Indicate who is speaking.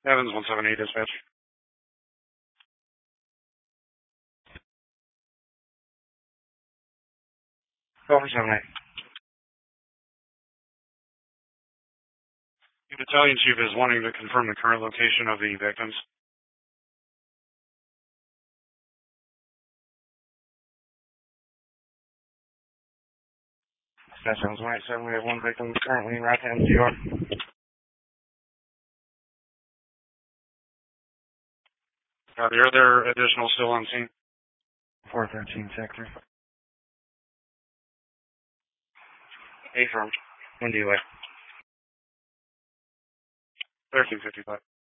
Speaker 1: Evans 178 dispatch. Over 78. The battalion chief is wanting to confirm the current location of the victims. That sounds right, sir. We have one victim currently in right-hand New York. Are there additional still on scene? 413 sector. Affirmed. India way. 1355.